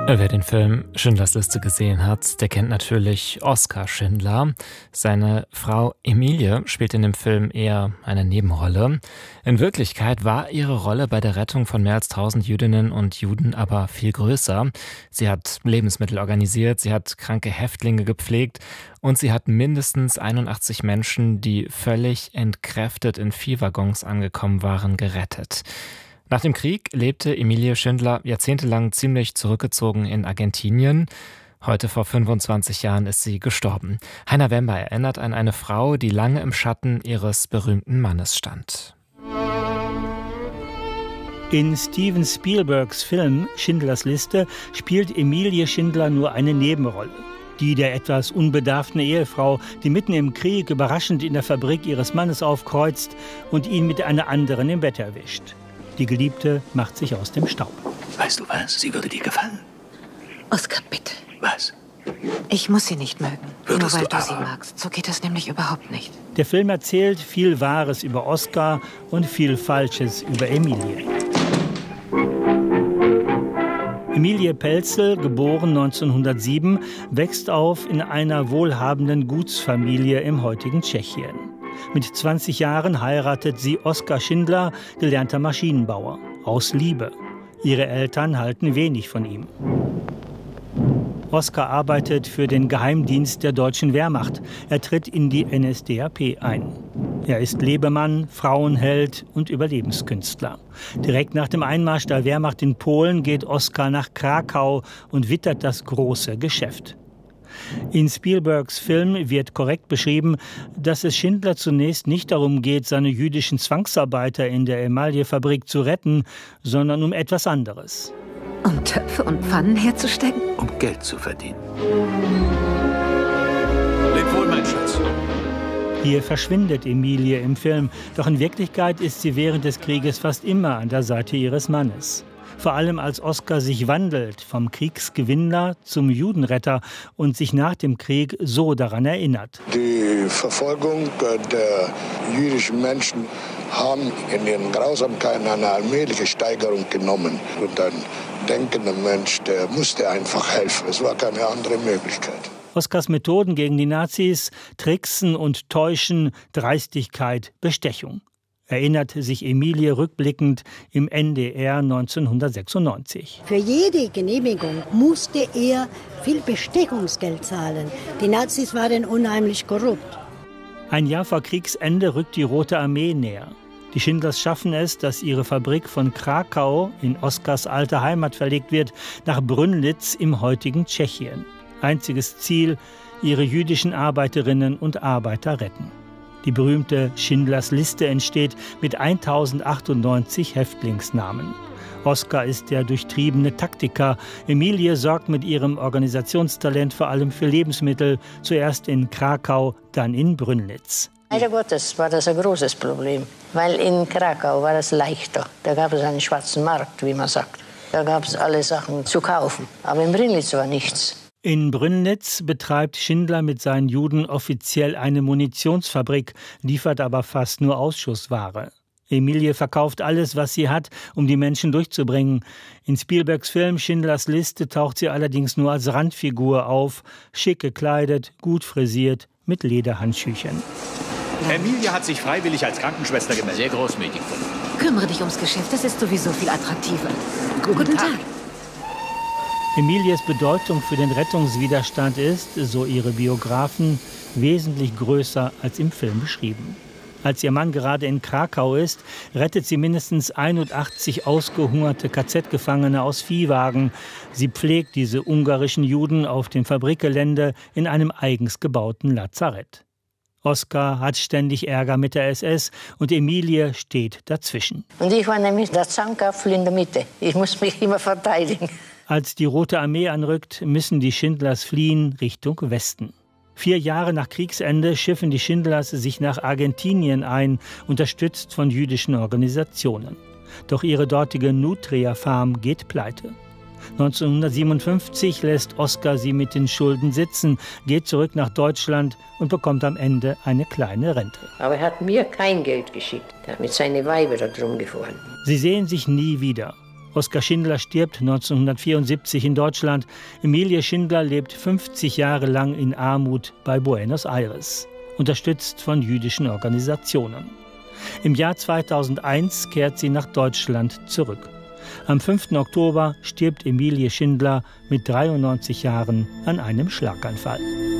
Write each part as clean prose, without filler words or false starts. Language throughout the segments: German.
Wer den Film Schindlers Liste gesehen hat, der kennt natürlich Oskar Schindler. Seine Frau Emilie spielt in dem Film eher eine Nebenrolle. In Wirklichkeit war ihre Rolle bei der Rettung von mehr als 1000 Jüdinnen und Juden aber viel größer. Sie hat Lebensmittel organisiert, sie hat kranke Häftlinge gepflegt und sie hat mindestens 81 Menschen, die völlig entkräftet in Viehwaggons angekommen waren, gerettet. Nach dem Krieg lebte Emilie Schindler jahrzehntelang ziemlich zurückgezogen in Argentinien. Heute vor 25 Jahren ist sie gestorben. Heiner Wember erinnert an eine Frau, die lange im Schatten ihres berühmten Mannes stand. In Steven Spielbergs Film Schindlers Liste spielt Emilie Schindler nur eine Nebenrolle. Die der etwas unbedarften Ehefrau, die mitten im Krieg überraschend in der Fabrik ihres Mannes aufkreuzt und ihn mit einer anderen im Bett erwischt. Die Geliebte macht sich aus dem Staub. Weißt du was? Sie würde dir gefallen. Oskar, bitte. Was? Ich muss sie nicht mögen. Würdest nur weil du du sie magst. So geht das nämlich überhaupt nicht. Der Film erzählt viel Wahres über Oskar und viel Falsches über Emilie. Emilie Pelzel, geboren 1907, wächst auf in einer wohlhabenden Gutsfamilie im heutigen Tschechien. Mit 20 Jahren heiratet sie Oskar Schindler, gelernter Maschinenbauer, aus Liebe. Ihre Eltern halten wenig von ihm. Oskar arbeitet für den Geheimdienst der deutschen Wehrmacht. Er tritt in die NSDAP ein. Er ist Lebemann, Frauenheld und Überlebenskünstler. Direkt nach dem Einmarsch der Wehrmacht in Polen geht Oskar nach Krakau und wittert das große Geschäft. In Spielbergs Film wird korrekt beschrieben, dass es Schindler zunächst nicht darum geht, seine jüdischen Zwangsarbeiter in der Emaillefabrik zu retten, sondern um etwas anderes. Um Töpfe und Pfannen herzustellen? Um Geld zu verdienen. Leb wohl, mein Schatz. Hier verschwindet Emilie im Film, doch in Wirklichkeit ist sie während des Krieges fast immer an der Seite ihres Mannes. Vor allem als Oskar sich wandelt vom Kriegsgewinner zum Judenretter und sich nach dem Krieg so daran erinnert. Die Verfolgung der jüdischen Menschen haben in ihren Grausamkeiten eine allmähliche Steigerung genommen. Und ein denkender Mensch, der musste einfach helfen. Es war keine andere Möglichkeit. Oskars Methoden gegen die Nazis, Tricksen und Täuschen, Dreistigkeit, Bestechung. Erinnert sich Emilie rückblickend im NDR 1996. Für jede Genehmigung musste er viel Bestechungsgeld zahlen. Die Nazis waren unheimlich korrupt. Ein Jahr vor Kriegsende rückt die Rote Armee näher. Die Schindlers schaffen es, dass ihre Fabrik von Krakau, in Oskars alte Heimat verlegt wird, nach Brünnlitz im heutigen Tschechien. Einziges Ziel, ihre jüdischen Arbeiterinnen und Arbeiter retten. Die berühmte Schindlers Liste entsteht mit 1098 Häftlingsnamen. Oskar ist der durchtriebene Taktiker. Emilie sorgt mit ihrem Organisationstalent vor allem für Lebensmittel, zuerst in Krakau, dann in Brünnlitz. Leider Gottes war das ein großes Problem, weil in Krakau war es leichter. Da gab es einen schwarzen Markt, wie man sagt. Da gab es alle Sachen zu kaufen, aber in Brünnlitz war nichts. In Brünnlitz betreibt Schindler mit seinen Juden offiziell eine Munitionsfabrik, liefert aber fast nur Ausschussware. Emilie verkauft alles, was sie hat, um die Menschen durchzubringen. In Spielbergs Film Schindlers Liste taucht sie allerdings nur als Randfigur auf, schick gekleidet, gut frisiert, mit Lederhandschüchen. Emilie hat sich freiwillig als Krankenschwester gemeldet. Sehr großmütig von ihr. Kümmere dich ums Geschäft, das ist sowieso viel attraktiver. Guten Tag. Emilies Bedeutung für den Rettungswiderstand ist, so ihre Biografen, wesentlich größer als im Film beschrieben. Als ihr Mann gerade in Krakau ist, rettet sie mindestens 81 ausgehungerte KZ-Gefangene aus Viehwagen. Sie pflegt diese ungarischen Juden auf dem Fabrikgelände in einem eigens gebauten Lazarett. Oskar hat ständig Ärger mit der SS und Emilie steht dazwischen. Und ich war nämlich der Zankapfel in der Mitte. Ich muss mich immer verteidigen. Als die Rote Armee anrückt, müssen die Schindlers fliehen Richtung Westen. 4 Jahre nach Kriegsende schiffen die Schindlers sich nach Argentinien ein, unterstützt von jüdischen Organisationen. Doch ihre dortige Nutria-Farm geht pleite. 1957 lässt Oskar sie mit den Schulden sitzen, geht zurück nach Deutschland und bekommt am Ende eine kleine Rente. Aber er hat mir kein Geld geschickt. Er hat mit seinen Weibern da drum gefahren. Sie sehen sich nie wieder. Oskar Schindler stirbt 1974 in Deutschland. Emilie Schindler lebt 50 Jahre lang in Armut bei Buenos Aires, unterstützt von jüdischen Organisationen. Im Jahr 2001 kehrt sie nach Deutschland zurück. Am 5. Oktober stirbt Emilie Schindler mit 93 Jahren an einem Schlaganfall.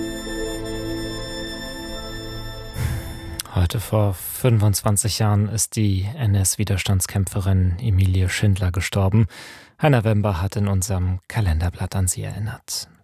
Heute vor 25 Jahren ist die NS-Widerstandskämpferin Emilie Schindler gestorben. Heiner Wember hat in unserem Kalenderblatt an sie erinnert.